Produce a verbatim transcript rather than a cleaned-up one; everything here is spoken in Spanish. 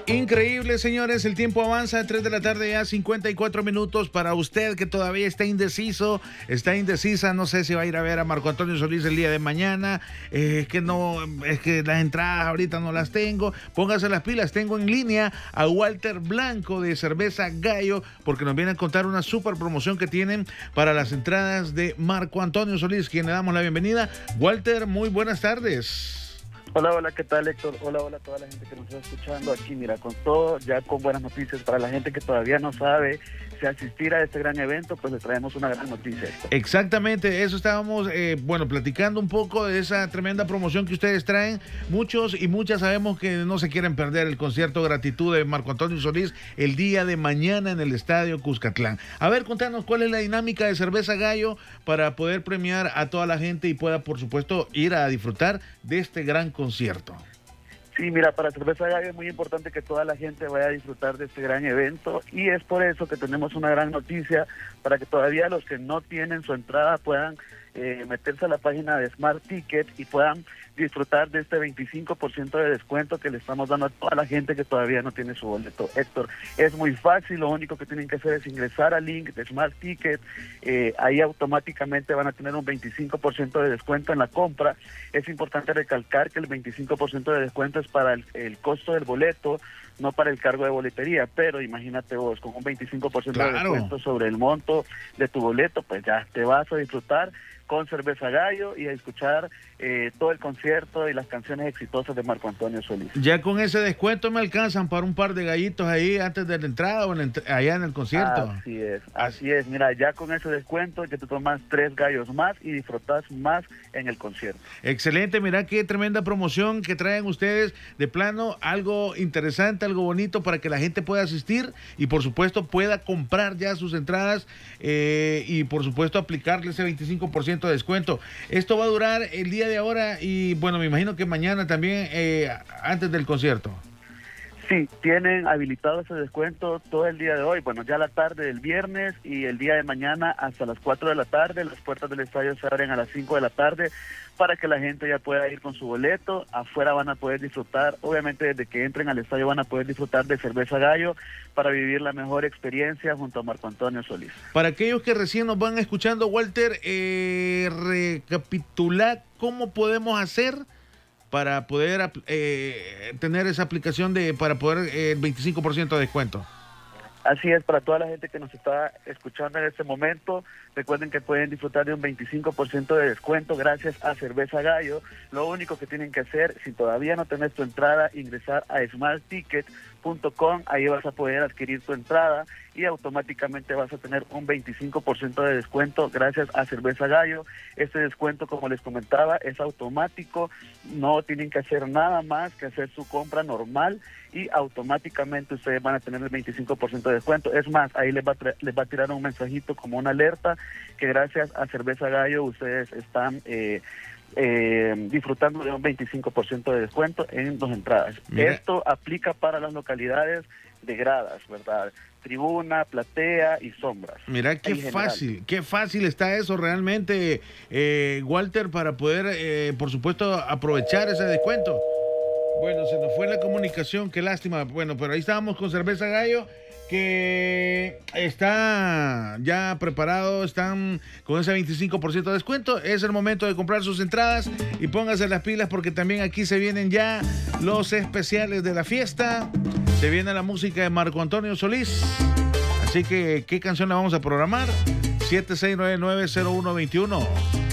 Increíble, señores, el tiempo avanza, tres de la tarde ya, cincuenta y cuatro minutos. Para usted que todavía está indeciso, está indecisa, no sé si va a ir a ver a Marco Antonio Solís el día de mañana, eh, es que no, es que las entradas ahorita no las tengo, póngase las pilas, tengo en línea a Walter Blanco de Cerveza Gallo, porque nos viene a contar una super promoción que tienen para las entradas de Marco Antonio Solís, quien le damos la bienvenida. Walter, muy buenas tardes. Hola, hola, ¿qué tal, Héctor? Hola, hola a toda la gente que nos está escuchando aquí, mira, con todo, ya con buenas noticias para la gente que todavía no sabe si asistir a este gran evento, pues le traemos una gran noticia, Héctor. Exactamente, eso estábamos, eh, bueno, platicando un poco de esa tremenda promoción que ustedes traen. Muchos y muchas sabemos que no se quieren perder el concierto Gratitud de Marco Antonio Solís el día de mañana en el Estadio Cuscatlán. A ver, contanos cuál es la dinámica de Cerveza Gallo para poder premiar a toda la gente y pueda, por supuesto, ir a disfrutar de este gran concierto. Sí, mira, para Cerveza Gallo es muy importante que toda la gente vaya a disfrutar de este gran evento y es por eso que tenemos una gran noticia para que todavía los que no tienen su entrada puedan eh, meterse a la página de Smart Ticket y puedan disfrutar de este veinticinco por ciento de descuento que le estamos dando a toda la gente que todavía no tiene su boleto. Héctor, es muy fácil, lo único que tienen que hacer es ingresar al link de Smart Ticket, eh, ahí automáticamente van a tener un veinticinco por ciento de descuento en la compra. Es importante recalcar que el veinticinco por ciento de descuento es para el, el costo del boleto, no para el cargo de boletería, pero imagínate vos, con un veinticinco por ciento Claro. de descuento sobre el monto de tu boleto, pues ya te vas a disfrutar con Cerveza Gallo y a escuchar eh, todo el concierto y las canciones exitosas de Marco Antonio Solís. Ya con ese descuento me alcanzan para un par de gallitos ahí antes de la entrada o en la, allá en el concierto. Así es, así es. Mira, ya con ese descuento ya te tomas tres gallos más y disfrutas más en el concierto. Excelente, mira qué tremenda promoción que traen ustedes, de plano, algo interesante, algo bonito para que la gente pueda asistir y por supuesto pueda comprar ya sus entradas eh, y por supuesto aplicarle ese veinticinco por ciento de descuento. Esto va a durar el día de ahora y bueno, me imagino que mañana también eh, antes del concierto. Sí, tienen habilitado ese descuento todo el día de hoy, bueno, ya la tarde del viernes y el día de mañana hasta las cuatro de la tarde. Las puertas del estadio se abren a las cinco de la tarde para que la gente ya pueda ir con su boleto. Afuera van a poder disfrutar, obviamente desde que entren al estadio van a poder disfrutar de Cerveza Gallo para vivir la mejor experiencia junto a Marco Antonio Solís. Para aquellos que recién nos van escuchando, Walter, eh, recapitular cómo podemos hacer para poder eh, tener esa aplicación de para poder eh, el veinticinco por ciento de descuento. Así es, para toda la gente que nos está escuchando en este momento, recuerden que pueden disfrutar de un veinticinco por ciento de descuento gracias a Cerveza Gallo. Lo único que tienen que hacer, si todavía no tenés tu entrada, ingresar a smart ticket punto com, ahí vas a poder adquirir tu entrada y automáticamente vas a tener un veinticinco por ciento de descuento gracias a Cerveza Gallo. Este descuento, como les comentaba, es automático, no tienen que hacer nada más que hacer su compra normal y automáticamente ustedes van a tener el veinticinco por ciento de descuento. Es más, ahí les va a, les va a tirar un mensajito como una alerta que gracias a Cerveza Gallo ustedes están eh, eh, disfrutando de un veinticinco por ciento de descuento en dos entradas. Mira. Esto aplica para las localidades de gradas, ¿verdad? Tribuna, platea y sombras. Mira qué fácil, qué fácil está eso realmente, eh, Walter, para poder, eh, por supuesto, aprovechar ese descuento. Bueno, se nos fue la comunicación, qué lástima. Bueno, pero ahí estábamos con Cerveza Gallo, que está ya preparado, están con ese veinticinco por ciento de descuento. Es el momento de comprar sus entradas y pónganse las pilas porque también aquí se vienen ya los especiales de la fiesta. Se viene la música de Marco Antonio Solís. Así que, ¿qué canción la vamos a programar? siete seis nueve nueve cero uno dos uno.